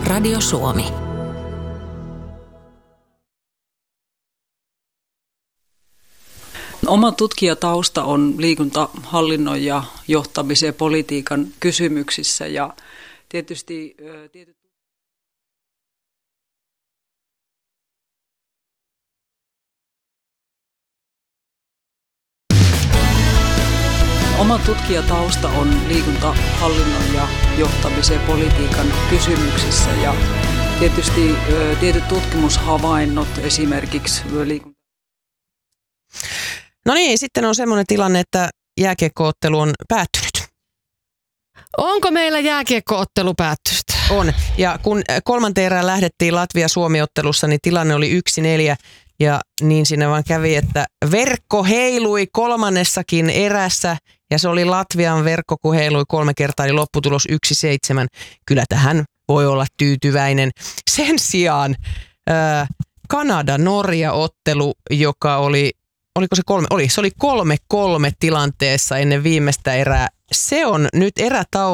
Radio Suomi. Oma tutkijatausta on liikuntahallinnon ja johtamisen ja politiikan kysymyksissä ja tietysti Oma tutkijatausta on liikuntahallinnon ja johtamisen ja politiikan kysymyksissä ja tietysti tietyt tutkimushavainnot esimerkiksi liikunta. No niin, sitten on semmoinen tilanne, että jääkiekkoottelu on päättynyt. Onko meillä jääkiekkoottelu päättynyt? On. Ja kun kolmanteen erään lähdettiin Latvia-Suomi-ottelussa, niin tilanne oli 1-4. Ja niin siinä vaan kävi, että verkko heilui kolmannessakin erässä. Ja se oli Latvian verkko, kun heilui 3 kertaa, eli lopputulos 1-7. Kyllä tähän voi olla tyytyväinen. Sen sijaan Kanada-Norja-ottelu, joka oli... Oliko se 3? Se oli 3-3 tilanteessa ennen viimeistä erää. Se on nyt erätaulu.